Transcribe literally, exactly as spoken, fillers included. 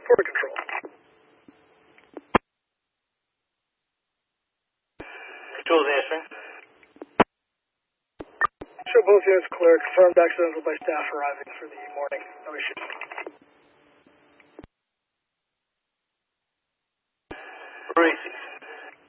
Florida Control. Control's answering. Show both units clear. Confirmed accidental by staff arriving for the morning. No issues. Racing.